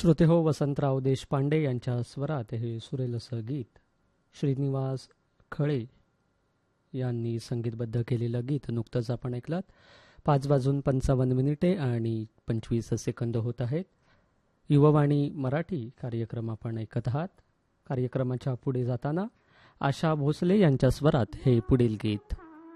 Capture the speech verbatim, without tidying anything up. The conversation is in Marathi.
श्रोते हो, वसंतराव देशपांडे यांच्या स्वरात हे सुरेल असं गीत श्रीनिवास खळे यांनी संगीतबद्ध केलेलं गीत नुकतंच आपण ऐकलात. पाच वाजून पंचावन्न मिनिटे आणि पंचवीस सेकंद होत आहेत. युववाणी मराठी कार्यक्रम आपण ऐकत आहात. कार्यक्रमाच्या पुढे जाताना आशा भोसले यांच्या स्वरात हे पुढील गीत.